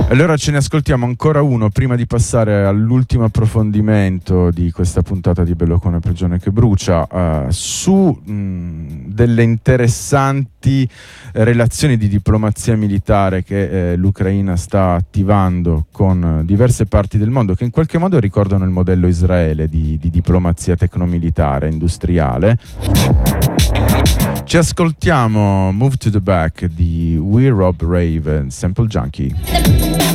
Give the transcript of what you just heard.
Allora ce ne ascoltiamo ancora uno prima di passare all'ultimo approfondimento di questa puntata di Bello come prigione che brucia, su delle interessanti relazioni di diplomazia militare che l'Ucraina sta attivando con diverse parti del mondo che in qualche modo ricordano il modello Israele di diplomazia tecnomilitare industriale. Ci ascoltiamo Move to the Back di We Rob Rave and Sample Junkie.